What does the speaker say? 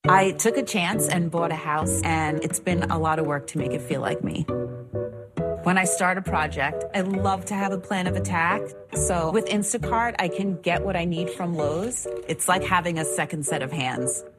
I took a chance and bought a house, and it's been a lot of work to make it feel like me. When I start a project, I love to have a plan of attack. So with Instacart, I can get what I need from Lowe's. It's like having a second set of hands.